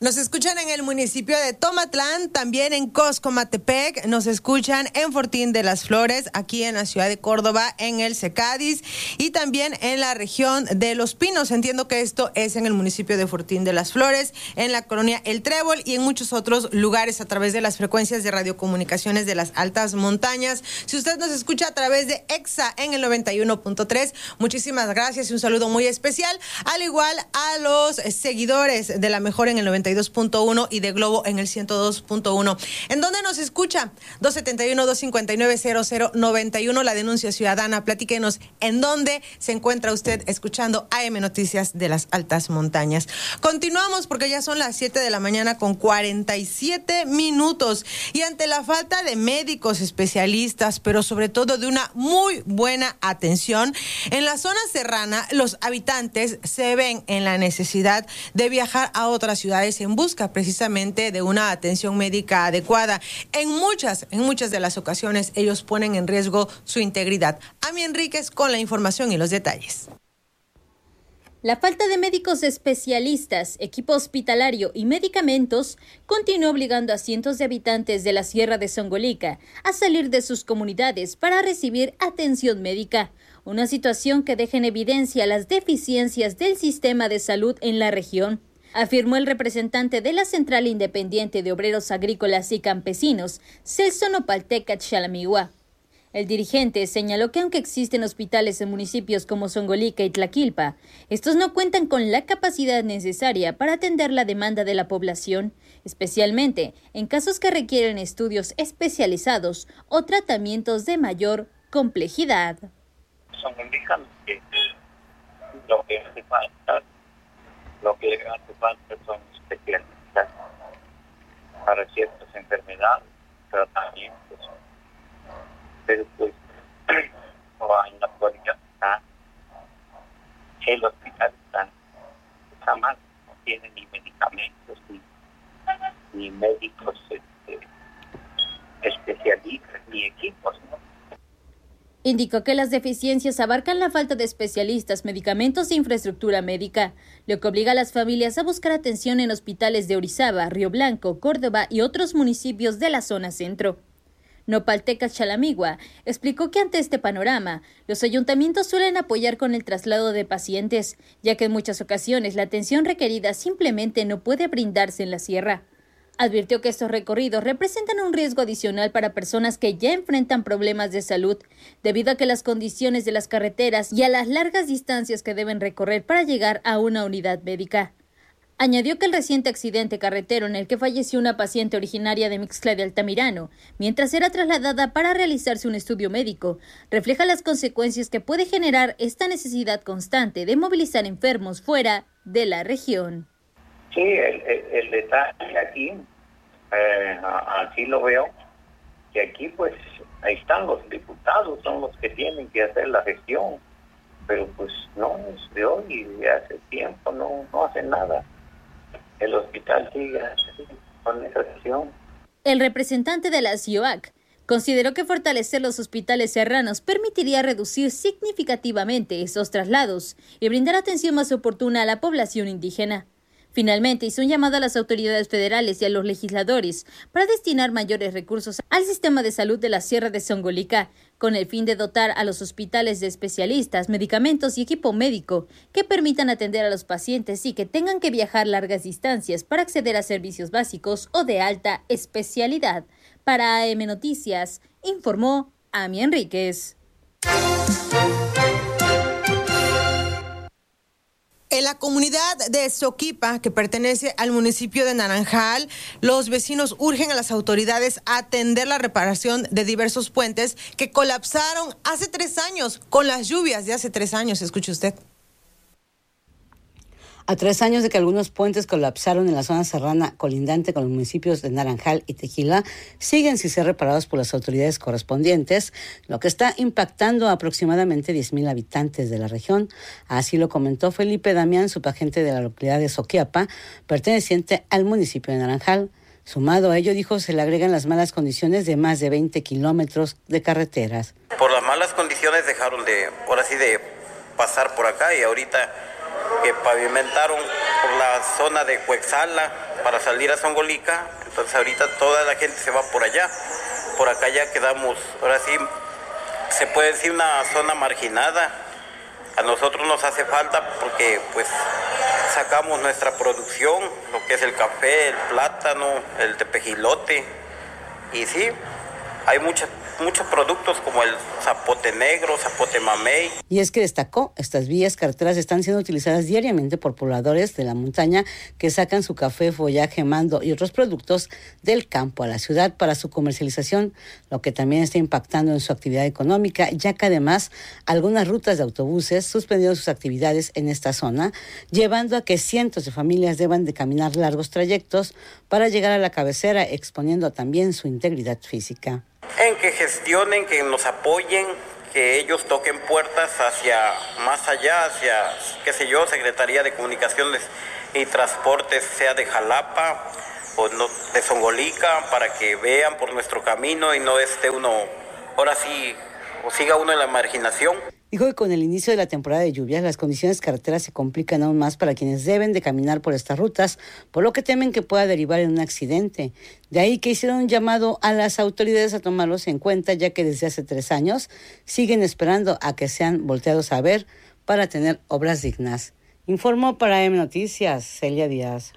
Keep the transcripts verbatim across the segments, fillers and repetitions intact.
Nos escuchan en el municipio de Tomatlán, también en Coscomatepec, nos escuchan en Fortín de las Flores, aquí en la ciudad de Córdoba, en el Cecadis, y también en la región de Los Pinos. Entiendo que esto es en el municipio de Fortín de las Flores, en la colonia El Trébol y en muchos otros lugares a través de las frecuencias de radiocomunicaciones de las altas montañas. Si usted nos escucha a través de EXA en el noventa y uno punto tres, muchísimas gracias y un saludo muy especial, al igual a los seguidores de La Mejor en el noventa y dos punto uno y de Globo en el ciento dos punto uno. ¿En dónde nos escucha? dos setenta y uno, dos cincuenta y nueve, cero cero noventa y uno, la denuncia ciudadana. Platíquenos en dónde se encuentra usted escuchando A M Noticias de las Altas Montañas. Continuamos porque ya son las siete de la mañana con cuarenta y siete minutos y ante la falta de médicos especialistas, pero sobre todo de una muy buena atención, en la zona serrana los habitantes se ven en la necesidad de viajar a otras ciudades en busca precisamente de una atención médica adecuada. En muchas, en muchas de las ocasiones ellos ponen en riesgo su integridad. Ami Enríquez con la información y los detalles. La falta de médicos especialistas, equipo hospitalario y medicamentos continúa obligando a cientos de habitantes de la Sierra de Songolica a salir de sus comunidades para recibir atención médica, una situación que deja en evidencia las deficiencias del sistema de salud en la región, afirmó el representante de la Central Independiente de Obreros Agrícolas y Campesinos, Celso Nopalteca Xalamigua. El dirigente señaló que aunque existen hospitales en municipios como Songolica y Tlaquilpa, estos no cuentan con la capacidad necesaria para atender la demanda de la población, especialmente en casos que requieren estudios especializados o tratamientos de mayor complejidad. Songolica, lo que hace falta, lo que hace falta son especialistas para ciertas enfermedades, tratamientos. Pero pues en la actualidad está el hospital está, está mal, no tiene ni medicamentos ni, ni médicos este, especialistas ni equipos, ¿no? Indicó que las deficiencias abarcan la falta de especialistas, medicamentos e infraestructura médica, lo que obliga a las familias a buscar atención en hospitales de Orizaba, Río Blanco, Córdoba y otros municipios de la zona centro. Nopalteca Xalamigua explicó que ante este panorama, los ayuntamientos suelen apoyar con el traslado de pacientes, ya que en muchas ocasiones la atención requerida simplemente no puede brindarse en la sierra. Advirtió que estos recorridos representan un riesgo adicional para personas que ya enfrentan problemas de salud, debido a que las condiciones de las carreteras y a las largas distancias que deben recorrer para llegar a una unidad médica. Añadió que el reciente accidente carretero en el que falleció una paciente originaria de Mixtla de Altamirano, mientras era trasladada para realizarse un estudio médico, refleja las consecuencias que puede generar esta necesidad constante de movilizar enfermos fuera de la región. Sí, el, el, el detalle aquí, eh, así lo veo, que aquí pues ahí están los diputados, son los que tienen que hacer la gestión, pero pues no es de hoy, de hace tiempo, no, no hacen nada. El hospital sigue así, con esa gestión. El representante de la C I O A C consideró que fortalecer los hospitales serranos permitiría reducir significativamente esos traslados y brindar atención más oportuna a la población indígena. Finalmente, hizo un llamado a las autoridades federales y a los legisladores para destinar mayores recursos al sistema de salud de la Sierra de Songolica, con el fin de dotar a los hospitales de especialistas, medicamentos y equipo médico que permitan atender a los pacientes y que tengan que viajar largas distancias para acceder a servicios básicos o de alta especialidad. Para A M Noticias, informó Ami Enríquez. En la comunidad de Soquipa, que pertenece al municipio de Naranjal, los vecinos urgen a las autoridades a atender la reparación de diversos puentes que colapsaron hace tres años, con las lluvias de hace tres años. Escuche usted. A tres años de que algunos puentes colapsaron en la zona serrana colindante con los municipios de Naranjal y Tequila, siguen sin ser reparados por las autoridades correspondientes, lo que está impactando a aproximadamente diez mil habitantes de la región. Así lo comentó Felipe Damián, subagente de la localidad de Soquiapa, perteneciente al municipio de Naranjal. Sumado a ello, dijo, se le agregan las malas condiciones de más de veinte kilómetros de carreteras. Por las malas condiciones dejaron de, por así de pasar por acá, y ahorita que pavimentaron por la zona de Cuexala para salir a Zongolica, entonces ahorita toda la gente se va por allá, por acá ya quedamos, ahora sí, se puede decir una zona marginada. A nosotros nos hace falta porque pues sacamos nuestra producción, lo que es el café, el plátano, el tepejilote, y sí, hay muchos muchos productos como el zapote negro, zapote mamey. Y es que destacó, estas vías carreteras están siendo utilizadas diariamente por pobladores de la montaña que sacan su café, follaje, mando y otros productos del campo a la ciudad para su comercialización, lo que también está impactando en su actividad económica, ya que además algunas rutas de autobuses suspendieron sus actividades en esta zona, llevando a que cientos de familias deban de caminar largos trayectos para llegar a la cabecera, exponiendo también su integridad física. En que gestionen, que nos apoyen, que ellos toquen puertas hacia más allá, hacia, qué sé yo, Secretaría de Comunicaciones y Transportes, sea de Jalapa o no, de Zongolica, para que vean por nuestro camino y no esté uno, ahora sí, o siga uno en la marginación. Dijo que con el inicio de la temporada de lluvias, las condiciones carreteras se complican aún más para quienes deben de caminar por estas rutas, por lo que temen que pueda derivar en un accidente. De ahí que hicieron un llamado a las autoridades a tomarlos en cuenta, ya que desde hace tres años siguen esperando a que sean volteados a ver para tener obras dignas. Informó para M Noticias, Celia Díaz.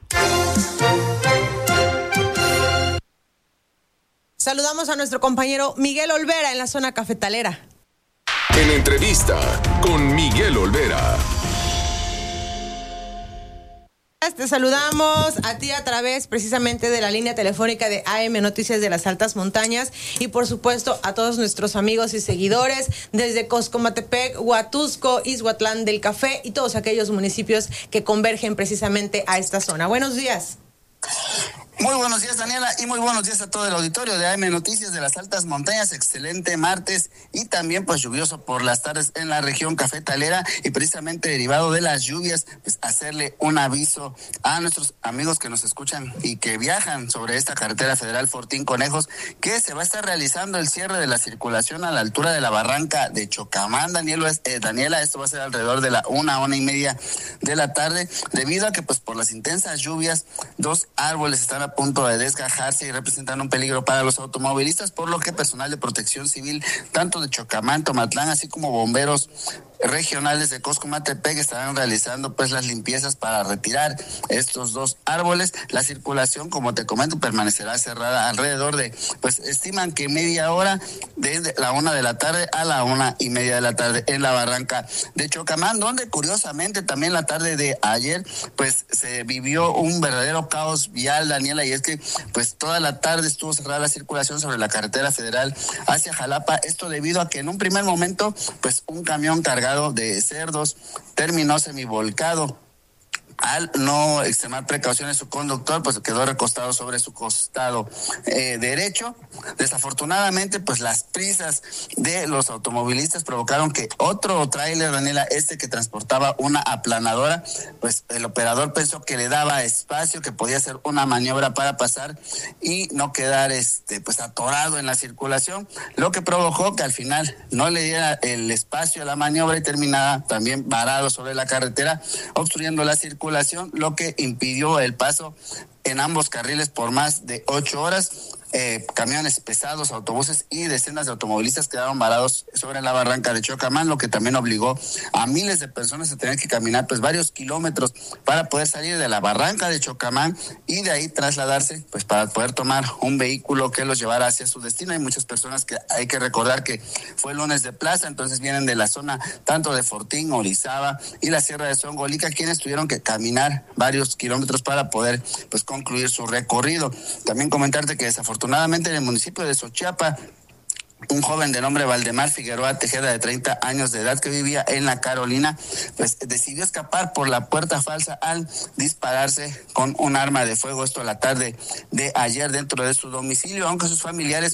Saludamos a nuestro compañero Miguel Olvera en la zona cafetalera. En entrevista con Miguel Olvera. Te saludamos a ti a través precisamente de la línea telefónica de A M Noticias de las Altas Montañas y por supuesto a todos nuestros amigos y seguidores desde Coscomatepec, Huatusco, Izhuatlán del Café y todos aquellos municipios que convergen precisamente a esta zona. Buenos días. Muy buenos días, Daniela, y muy buenos días a todo el auditorio de A M Noticias de las Altas Montañas. Excelente martes y también pues lluvioso por las tardes en la región cafetalera y precisamente derivado de las lluvias, pues hacerle un aviso a nuestros amigos que nos escuchan y que viajan sobre esta carretera federal Fortín Conejos, que se va a estar realizando el cierre de la circulación a la altura de la barranca de Chocamán. Daniela, eh, Daniela, esto va a ser alrededor de la una, una y media de la tarde, debido a que pues por las intensas lluvias, dos árboles están a punto de desgajarse y representan un peligro para los automovilistas, por lo que personal de protección civil, tanto de Chocamán, Tomatlán, así como bomberos regionales de Coscomatepec estarán realizando pues las limpiezas para retirar estos dos árboles. La circulación, como te comento, permanecerá cerrada alrededor de, pues estiman que media hora, desde la una de la tarde a la una y media de la tarde en la barranca de Chocamán, donde curiosamente también la tarde de ayer pues se vivió un verdadero caos vial, Daniela, y es que pues toda la tarde estuvo cerrada la circulación sobre la carretera federal hacia Jalapa, esto debido a que en un primer momento pues un camión cargado de cerdos terminó semivolcado. Al no extremar precauciones su conductor, pues quedó recostado sobre su costado eh, derecho. Desafortunadamente, pues las prisas de los automovilistas provocaron que otro tráiler, Daniela, este que transportaba una aplanadora, pues el operador pensó que le daba espacio, que podía hacer una maniobra para pasar y no quedar este pues atorado en la circulación, lo que provocó que al final no le diera el espacio a la maniobra y terminara también varado sobre la carretera, obstruyendo la circulación, lo que impidió el paso en ambos carriles por más de ocho horas. Eh, camiones pesados, autobuses y decenas de automovilistas quedaron varados sobre la barranca de Chocamán, lo que también obligó a miles de personas a tener que caminar pues varios kilómetros para poder salir de la barranca de Chocamán y de ahí trasladarse pues para poder tomar un vehículo que los llevara hacia su destino. Hay muchas personas que hay que recordar que fue lunes de plaza, entonces vienen de la zona tanto de Fortín, Orizaba y la Sierra de Zongolica, quienes tuvieron que caminar varios kilómetros para poder pues concluir su recorrido. También comentarte que desafortunadamente Afortunadamente en el municipio de Xochiapa, un joven de nombre Valdemar Figueroa Tejeda, de treinta años de edad, que vivía en La Carolina, pues decidió escapar por la puerta falsa al dispararse con un arma de fuego, esto a la tarde de ayer dentro de su domicilio, aunque sus familiares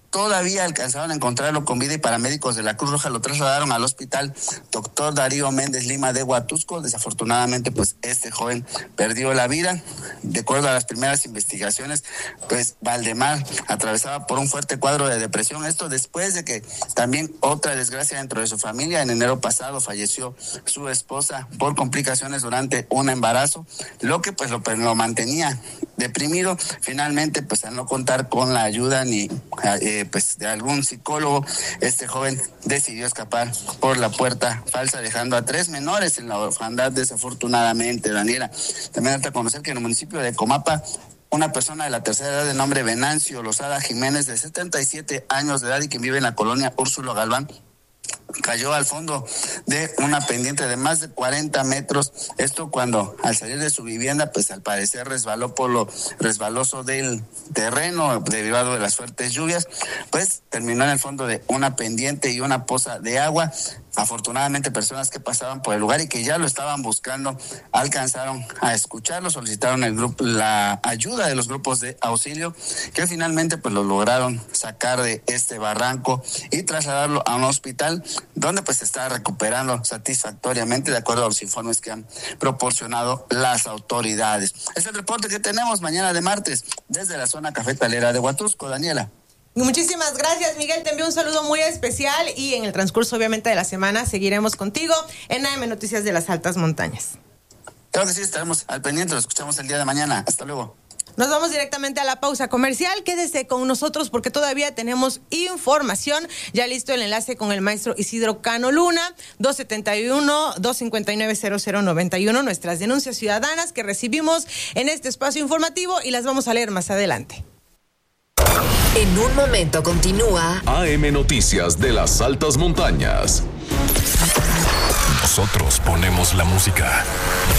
todavía alcanzaron a encontrarlo con vida y paramédicos de la Cruz Roja lo trasladaron al hospital doctor Darío Méndez Lima de Huatusco. Desafortunadamente, pues este joven perdió la vida. De acuerdo a las primeras investigaciones, pues Valdemar atravesaba por un fuerte cuadro de depresión. Esto después de que también otra desgracia dentro de su familia. En enero pasado falleció su esposa por complicaciones durante un embarazo, lo que pues lo, pues, lo mantenía deprimido. Finalmente, pues al no contar con la ayuda ni eh, pues de algún psicólogo, este joven decidió escapar por la puerta falsa, dejando a tres menores en la orfandad, desafortunadamente, Daniela. También hay que conocer que en el municipio de Comapa, una persona de la tercera edad de nombre Venancio Lozada Jiménez, de setenta y siete años de edad y que vive en la colonia Úrsulo Galván, cayó al fondo de una pendiente de más de cuarenta metros. Esto cuando al salir de su vivienda, pues al parecer resbaló por lo resbaloso del terreno derivado de las fuertes lluvias, pues terminó en el fondo de una pendiente y una poza de agua. Afortunadamente, personas que pasaban por el lugar y que ya lo estaban buscando alcanzaron a escucharlo, solicitaron el grupo la ayuda de los grupos de auxilio, que finalmente pues lo lograron sacar de este barranco y trasladarlo a un hospital donde pues se está recuperando satisfactoriamente, de acuerdo a los informes que han proporcionado las autoridades. Es el reporte que tenemos mañana de martes desde la zona cafetalera de Huatusco. Daniela. Muchísimas gracias, Miguel. Te envío un saludo muy especial y en el transcurso, obviamente, de la semana seguiremos contigo en A M Noticias de las Altas Montañas. Claro que sí, estaremos al pendiente. Lo escuchamos el día de mañana. Hasta luego. Nos vamos directamente a la pausa comercial. Quédese con nosotros porque todavía tenemos información. Ya listo el enlace con el maestro Isidro Cano Luna, dos siete uno, dos cinco nueve, cero cero nueve uno, nuestras denuncias ciudadanas que recibimos en este espacio informativo y las vamos a leer más adelante. En un momento continúa A M Noticias de las Altas Montañas. Nosotros ponemos la música.